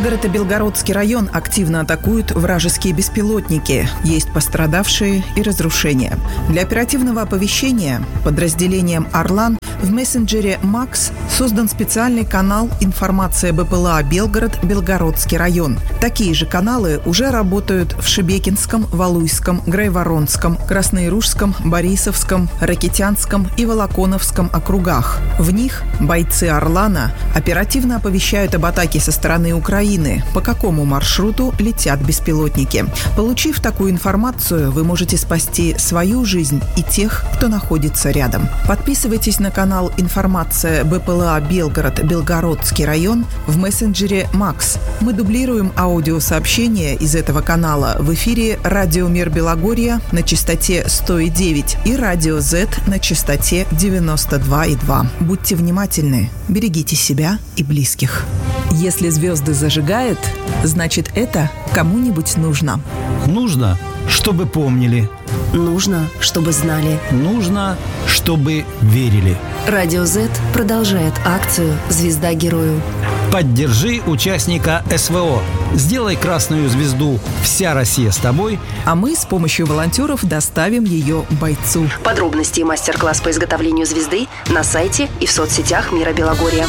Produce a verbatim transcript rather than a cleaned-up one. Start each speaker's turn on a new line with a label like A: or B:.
A: Белгород и Белгородский район активно атакуют вражеские беспилотники. Есть пострадавшие и разрушения. Для оперативного оповещения подразделением «Орлан» в мессенджере «Макс» создан специальный канал «Информация БПЛА Белгород, Белгородский район». Такие же каналы уже работают в Шебекинском, Валуйском, Грайворонском, Краснояружском, Борисовском, Ракитянском и Волоконовском округах. В них бойцы «Орлана» оперативно оповещают об атаке со стороны Украины, по какому маршруту летят беспилотники. Получив такую информацию, вы можете спасти свою жизнь и тех, кто находится рядом. Подписывайтесь на канал «Информация БПЛА Белгород, Белгородский район» в мессенджере «Макс». Мы дублируем аудиосообщения из этого канала в эфире «Радио Мир Белогорья» на частоте сто и девять и «Радио Z» на частоте девяносто два и два. Будьте внимательны, берегите себя и близких. Если звезды зажигают, значит, это кому-нибудь нужно.
B: Нужно, чтобы помнили.
C: Нужно, чтобы знали.
B: Нужно, чтобы верили.
C: Радио Z продолжает акцию «Звезда герою».
B: Поддержи участника СВО. Сделай красную звезду «Вся Россия с тобой».
A: А мы с помощью волонтеров доставим ее бойцу.
C: Подробности и мастер-класс по изготовлению звезды на сайте и в соцсетях Мира Белогорья.